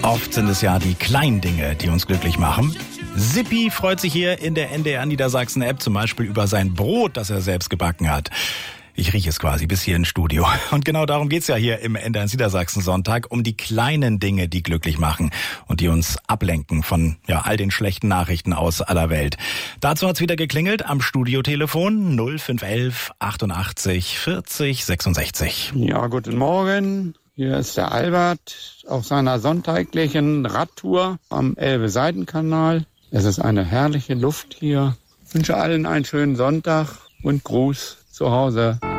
Oft sind es ja die kleinen Dinge, die uns glücklich machen. Sippi freut sich hier in der NDR Niedersachsen App zum Beispiel über sein Brot, das er selbst gebacken hat. Ich rieche es quasi bis hier ins Studio. Und genau darum geht's ja hier im NDR Niedersachsen Sonntag, um die kleinen Dinge, die glücklich machen und die uns ablenken von all den schlechten Nachrichten aus aller Welt. Dazu hat's wieder geklingelt am Studiotelefon 0511 88 40 66. Ja, guten Morgen. Hier ist der Albert auf seiner sonntäglichen Radtour am Elbe-Seitenkanal. Es ist eine herrliche Luft hier. Ich wünsche allen einen schönen Sonntag und Gruß zu Hause.